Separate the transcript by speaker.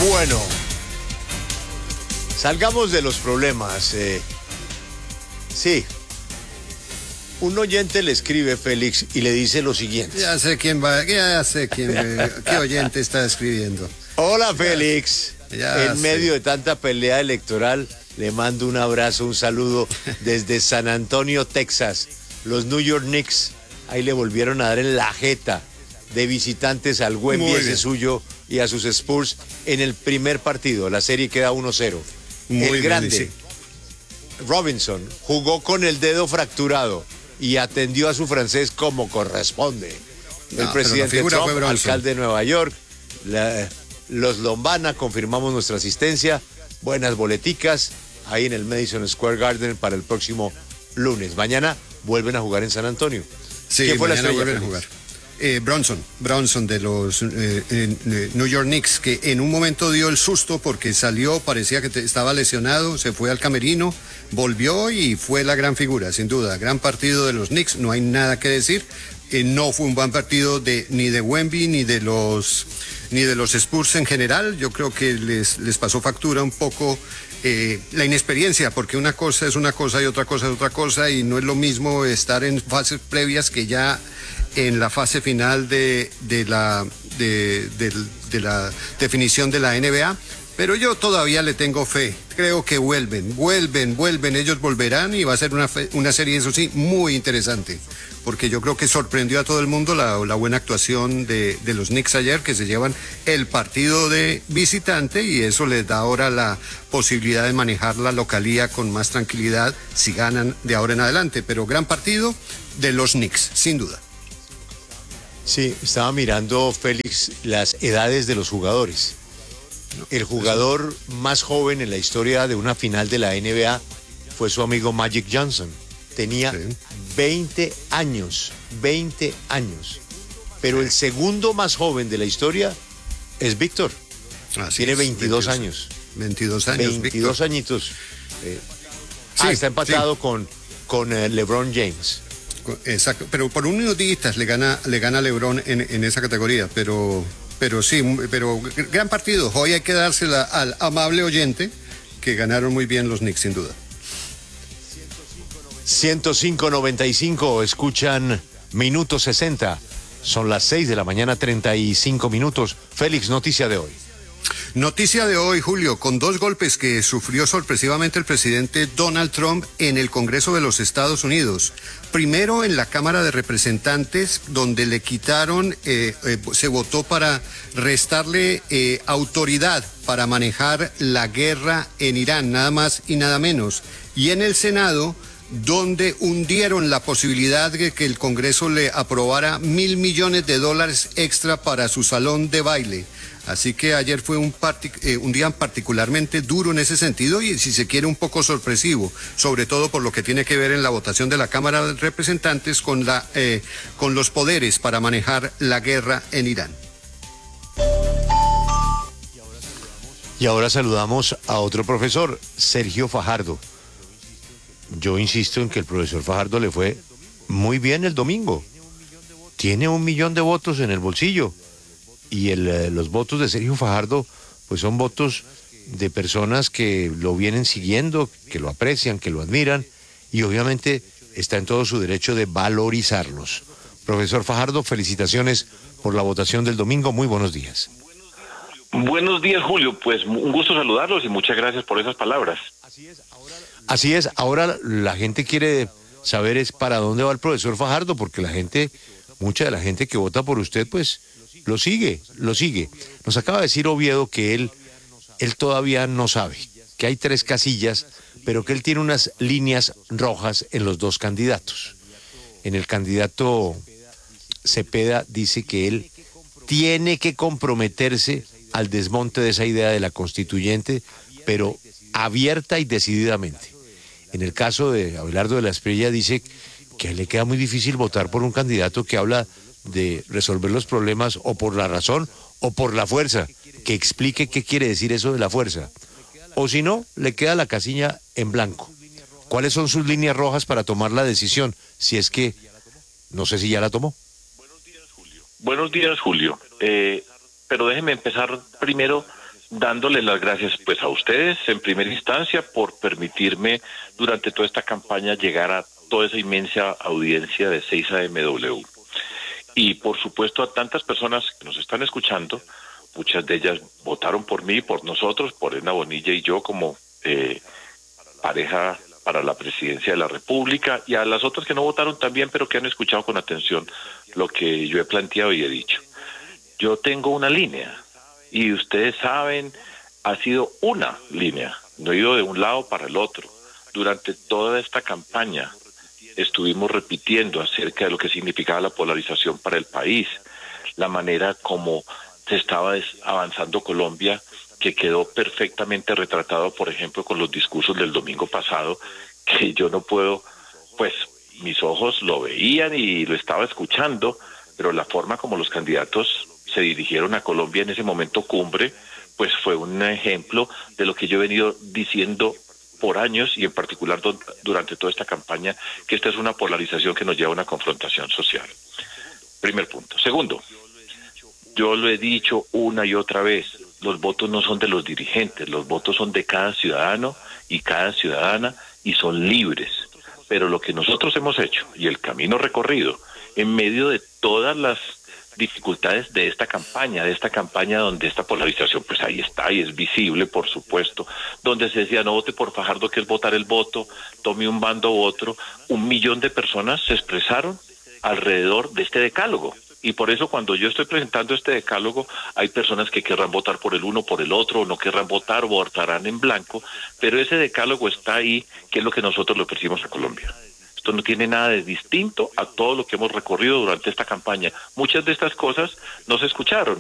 Speaker 1: Bueno, salgamos de los problemas. Sí, un oyente le escribe, Félix, y le dice lo siguiente.
Speaker 2: Ya sé quién qué oyente está escribiendo.
Speaker 1: Hola, Félix.
Speaker 2: Ya
Speaker 1: en medio de tanta pelea electoral, le mando un abrazo, un saludo desde San Antonio, Texas. Los New York Knicks, ahí le volvieron a dar en la jeta de visitantes al Wembley ese suyo y a sus Spurs en el primer partido. La serie queda 1-0. El grande Robinson jugó con el dedo fracturado y atendió a su francés como corresponde. El presidente Trump, alcalde de Nueva York, los Lombana, confirmamos nuestra asistencia. Buenas boleticas ahí en el Madison Square Garden para el próximo lunes. Mañana vuelven a jugar en San Antonio.
Speaker 2: Sí, ¿quién fue mañana vuelven a jugar? Bronson de los New York Knicks, que en un momento dio el susto porque salió, parecía que estaba lesionado, se fue al camerino, volvió y fue la gran figura, sin duda. Gran partido de los Knicks, no hay nada que decir. No fue un buen partido ni de Wemby ni de los Spurs en general. Yo creo que les pasó factura un poco la inexperiencia, porque una cosa es una cosa y otra cosa es otra cosa, y no es lo mismo estar en fases previas que ya en la fase final de la definición de la NBA. Pero yo todavía le tengo fe. Creo que vuelven. Ellos volverán y va a ser una serie, eso sí, muy interesante. Porque yo creo que sorprendió a todo el mundo la buena actuación de los Knicks ayer, que se llevan el partido de visitante, y eso les da ahora la posibilidad de manejar la localía con más tranquilidad si ganan de ahora en adelante. Pero gran partido de los Knicks, sin duda.
Speaker 1: Sí, estaba mirando, Félix, las edades de los jugadores. El jugador más joven en la historia de una final de la NBA fue su amigo Magic Johnson. Tenía 20 años. Pero el segundo más joven de la historia es Víctor. Tiene 22 años.
Speaker 2: 22 años,
Speaker 1: 22 añitos. Está empatado con LeBron James.
Speaker 2: Exacto, pero por unos días le gana LeBron en esa categoría, pero sí, pero gran partido. Hoy hay que dársela al amable oyente, que ganaron muy bien los Knicks, sin duda.
Speaker 1: 105.95, escuchan Minuto 60. Son las 6 de la mañana, 35 minutos. Félix, noticia de hoy.
Speaker 2: Noticia de hoy, Julio, con 2 golpes que sufrió sorpresivamente el presidente Donald Trump en el Congreso de los Estados Unidos. Primero en la Cámara de Representantes, donde le quitaron, se votó para restarle autoridad para manejar la guerra en Irán, nada más y nada menos. Y en el Senado, donde hundieron la posibilidad de que el Congreso le aprobara $1.000 millones extra para su salón de baile. Así que ayer fue un día particularmente duro en ese sentido, y si se quiere un poco sorpresivo, sobre todo por lo que tiene que ver en la votación de la Cámara de Representantes con los poderes para manejar la guerra en Irán.
Speaker 1: Y ahora saludamos a otro profesor, Sergio Fajardo. Yo insisto en que el profesor Fajardo le fue muy bien el domingo. Tiene 1 millón de votos en el bolsillo. Y los votos de Sergio Fajardo, pues son votos de personas que lo vienen siguiendo, que lo aprecian, que lo admiran, y obviamente está en todo su derecho de valorizarlos. Profesor Fajardo, felicitaciones por la votación del domingo. Muy buenos días.
Speaker 3: Buenos días, Julio. Pues un gusto saludarlos y muchas gracias por esas palabras.
Speaker 1: Así es. Ahora la gente quiere saber es para dónde va el profesor Fajardo, porque mucha de la gente que vota por usted, pues lo sigue. Nos acaba de decir Oviedo que él todavía no sabe, que hay 3 casillas, pero que él tiene unas líneas rojas en los 2 candidatos. En el candidato Cepeda dice que él tiene que comprometerse al desmonte de esa idea de la constituyente, pero abierta y decididamente. En el caso de Abelardo de la Espriella dice que le queda muy difícil votar por un candidato que habla de resolver los problemas o por la razón o por la fuerza, que explique qué quiere decir eso de la fuerza. O si no, le queda la casilla en blanco. ¿Cuáles son sus líneas rojas para tomar la decisión? Si es que, no sé si ya la tomó.
Speaker 3: Buenos días, Julio. Pero déjeme empezar primero dándole las gracias pues a ustedes en primera instancia por permitirme durante toda esta campaña llegar a toda esa inmensa audiencia de 6am. Y por supuesto a tantas personas que nos están escuchando, muchas de ellas votaron por mí, por nosotros, por Edna Bonilla y yo como pareja para la presidencia de la República, y a las otras que no votaron también, pero que han escuchado con atención lo que yo he planteado y he dicho. Yo tengo una línea, y ustedes saben, ha sido una línea, no he ido de un lado para el otro. Durante toda esta campaña estuvimos repitiendo acerca de lo que significaba la polarización para el país, la manera como se estaba avanzando Colombia, que quedó perfectamente retratado, por ejemplo, con los discursos del domingo pasado, que yo no puedo, pues mis ojos lo veían y lo estaba escuchando, pero la forma como los candidatos se dirigieron a Colombia en ese momento cumbre, pues fue un ejemplo de lo que yo he venido diciendo por años y en particular durante toda esta campaña, que esta es una polarización que nos lleva a una confrontación social. Primer punto. Segundo, yo lo he dicho una y otra vez, los votos no son de los dirigentes, los votos son de cada ciudadano y cada ciudadana y son libres. Pero lo que nosotros hemos hecho y el camino recorrido en medio de todas las dificultades de esta campaña donde esta polarización pues ahí está y es visible, por supuesto, donde se decía no vote por Fajardo, que es votar el voto, tome un bando u otro, 1 millón de personas se expresaron alrededor de este decálogo. Y por eso cuando yo estoy presentando este decálogo, hay personas que querrán votar por el uno, por el otro, o no querrán votar, o votarán en blanco, pero ese decálogo está ahí, que es lo que nosotros le ofrecimos a Colombia. Esto no tiene nada de distinto a todo lo que hemos recorrido durante esta campaña. Muchas de estas cosas no se escucharon,